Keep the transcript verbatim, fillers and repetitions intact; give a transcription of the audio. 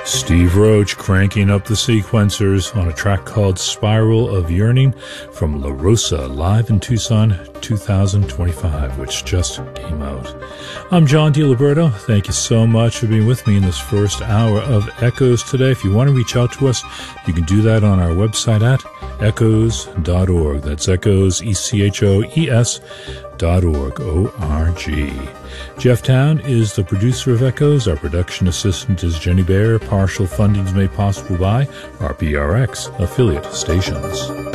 Steve Roach cranking up the sequencers on a track called Spiral of Yearning from La Rosa, live in Tucson two thousand twenty-five, which just came out. I'm John DiLiberto. Thank you so much for being with me in this first hour of Echoes today. If you want to reach out to us, you can do that on our website at echoes dot org. That's Echoes, E C H O E S dot org, O R G. Jeff Town is the producer of Echoes. Our production assistant is Jenny Baer. Partial funding is made possible by R P R X affiliate stations.